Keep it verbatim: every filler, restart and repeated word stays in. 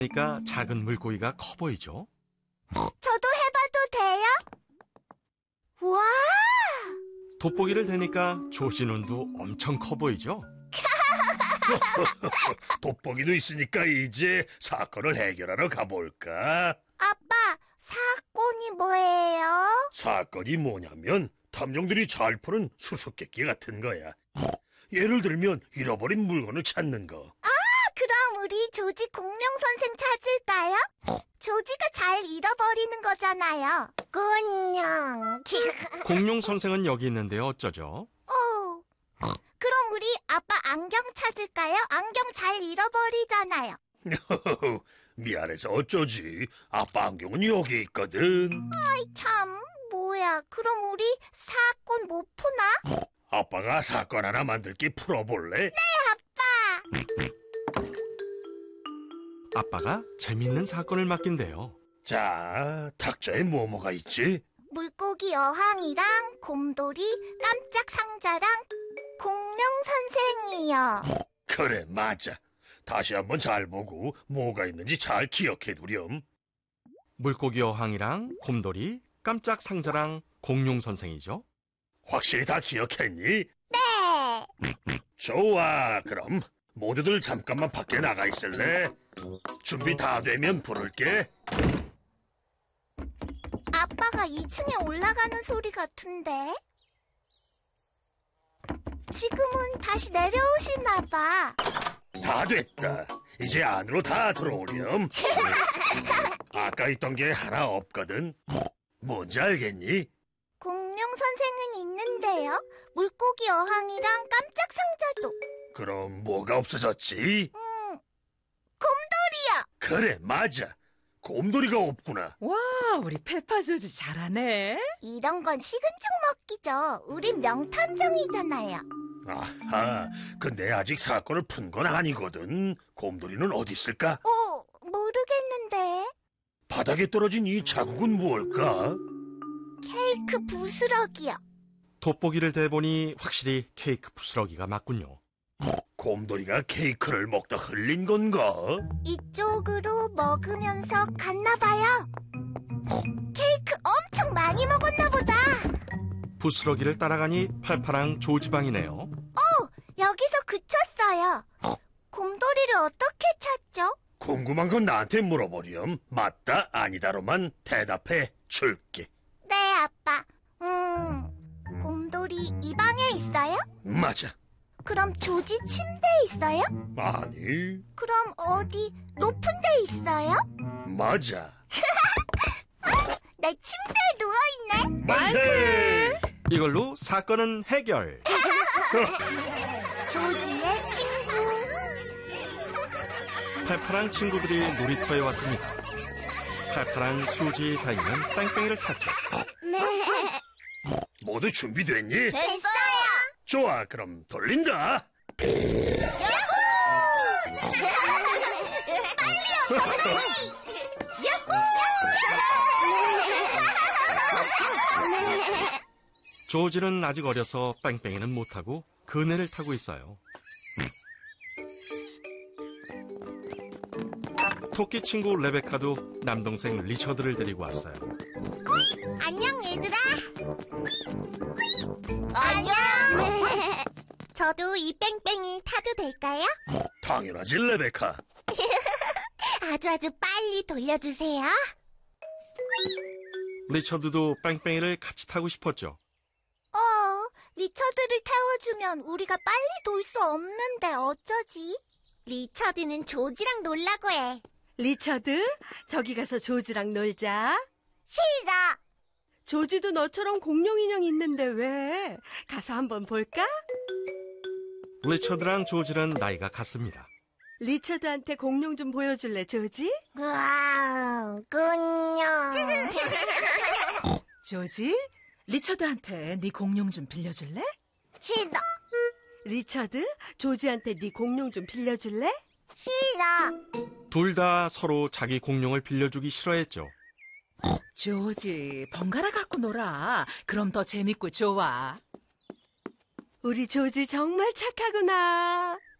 그러니까 작은 물고기가 커 보이죠? 저도 해봐도 돼요? 와! 돋보기를 대니까 조지 눈도 엄청 커 보이죠? 돋보기도 있으니까 이제 사건을 해결하러 가볼까? 아빠, 사건이 뭐예요? 사건이 뭐냐면 탐정들이 잘 푸는 수수께끼 같은 거야. 예를 들면 잃어버린 물건을 찾는 거. 아, 그럼 우리 조지 공룡 선생 찾을까요? 조지가 잘 잃어버리는 거잖아요. 공룡. 공룡 선생은 여기 있는데 어쩌죠? 어. 그럼 우리 아빠 안경 찾을까요? 안경 잘 잃어버리잖아요. 미안해서 어쩌지. 아빠 안경은 여기 있거든. 아이 참, 뭐야. 그럼 우리 사건 못 푸나? 아빠가 사건 하나 만들게 풀어볼래? 네, 아빠. 아빠가 재밌는 사건을 맡긴대요. 자, 탁자에 뭐뭐가 있지? 물고기 여항이랑 곰돌이, 깜짝 상자랑 공룡 선생이요. 그래, 맞아. 다시 한번 잘 보고 뭐가 있는지 잘 기억해 두렴. 물고기 여항이랑 곰돌이, 깜짝 상자랑 공룡 선생이죠. 확실히 다 기억했니? 네. 좋아, 그럼 모두들 잠깐만 밖에 나가 있을래? 준비 다 되면 부를게. 아빠가 이 층에 올라가는 소리 같은데? 지금은 다시 내려오시나 봐. 다 됐다. 이제 안으로 다 들어오렴. 아까 있던 게 하나 없거든. 뭔지 알겠니? 공룡 선생은 있는데요. 물고기 여항이랑 깜짝 상자도. 그럼 뭐가 없어졌지? 음, 곰돌이요. 그래, 맞아. 곰돌이가 없구나. 와, 우리 페파조지 잘하네. 이런 건 식은죽 먹기죠. 우린 명탐정이잖아요. 아하, 근데 아직 사건을 푼 건 아니거든. 곰돌이는 어디 있을까? 어, 모르겠는데. 바닥에 떨어진 이 자국은 무엇일까? 케이크 부스러기요. 돋보기를 대보니 확실히 케이크 부스러기가 맞군요. 곰돌이가 케이크를 먹다 흘린 건가? 이쪽으로 먹으면서 갔나 봐요. 케이크 엄청 많이 먹었나 보다. 부스러기를 따라가니 팔파랑 조지방이네요. 오, 여기서 그쳤어요. 곰돌이를 어떻게 찾죠? 궁금한 건 나한테 물어보렴. 맞다, 아니다로만 대답해 줄게. 네, 아빠. 음, 곰돌이 이 방에 있어요? 맞아. 그럼 조지 침대에 있어요? 아니, 그럼 어디 높은 데 있어요? 맞아. 내 침대에 누워있네. 만세! 이걸로 사건은 해결. 조지의 친구. 팔파랑 친구들이 놀이터에 왔습니다. 팔파랑 수지, 다이는 뺑뺑이를 탔죠. 모두 준비됐니? 됐어요. 좋아, 그럼 돌린다. 조지는 아직 어려서 뺑뺑이는 못하고 그네를 타고 있어요. 토끼 친구 레베카도 남동생 리처드를 데리고 왔어요. 안녕 얘들아. 안녕. 저도 이 뺑뺑이 타도 될까요? 당연하지, 레베카. 아주 아주 빨리 돌려주세요. 리처드도 뺑뺑이를 같이 타고 싶었죠. 어, 리처드를 태워주면 우리가 빨리 돌 수 없는데 어쩌지? 리처드는 조지랑 놀라고 해. 리처드, 저기 가서 조지랑 놀자. 싫어. 조지도 너처럼 공룡 인형 있는데 왜? 가서 한번 볼까? 리처드랑 조지는 나이가 같습니다. 리처드한테 공룡 좀 보여줄래, 조지? 우와, 공룡. 조지, 리처드한테 네 공룡 좀 빌려줄래? 싫어. 리처드, 조지한테 네 공룡 좀 빌려줄래? 싫어. 둘 다 서로 자기 공룡을 빌려주기 싫어했죠. 조지, 번갈아 갖고 놀아. 그럼 더 재밌고 좋아. 우리 조지 정말 착하구나.